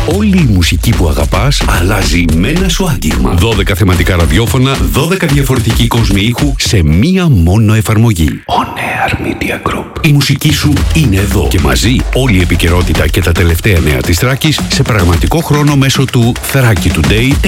Όλη η μουσική που αγαπάς αλλάζει με ένα σου άγγιγμα. 12 θεματικά ραδιόφωνα, 12 διαφορετικοί κόσμοι ήχου σε μία μόνο εφαρμογή. On Air Media Group. Η μουσική σου είναι εδώ και μαζί όλη η επικαιρότητα και τα τελευταία νέα της Θράκης σε πραγματικό χρόνο μέσω του thrakitoday.gr.